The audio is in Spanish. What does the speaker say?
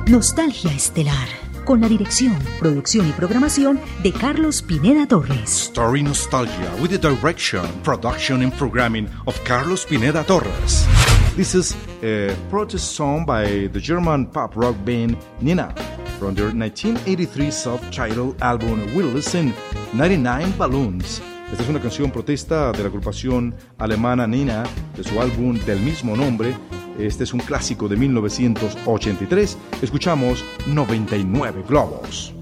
Nostalgia Estelar, con la dirección, producción y programación de Carlos Pineda Torres. Story Nostalgia with the direction, production and programming of Carlos Pineda Torres. This is a protest song by the German pop rock band Nina from their 1983 self-titled album We'll Listen 99 Balloons. Esta es una canción protesta de la agrupación alemana Nina de su álbum del mismo nombre. Este es un clásico de 1983. Escuchamos 99 globos.